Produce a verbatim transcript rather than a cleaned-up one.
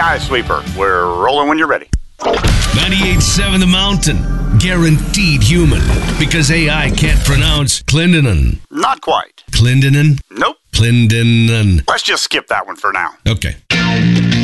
Sky Sweeper. We're rolling when you're ready. ninety-eight point seven The Mountain. Guaranteed human. Because A I can't pronounce Clinton. Not quite. Clinton? Nope. Clinton. Let's just skip that one for now. Okay.